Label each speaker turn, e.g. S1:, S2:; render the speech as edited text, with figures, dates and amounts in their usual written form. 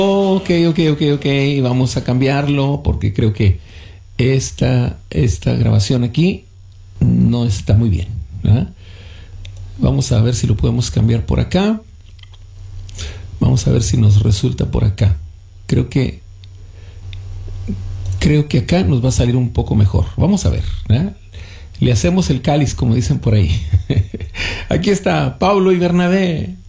S1: Ok. Vamos a cambiarlo porque creo que esta grabación aquí no está muy bien, ¿verdad? Vamos a ver si lo podemos cambiar por acá. Vamos a ver si nos resulta por acá. Creo que acá nos va a salir un poco mejor. Vamos a ver, ¿verdad? Le hacemos el cáliz, como dicen por ahí. Aquí está Pablo y Bernabé.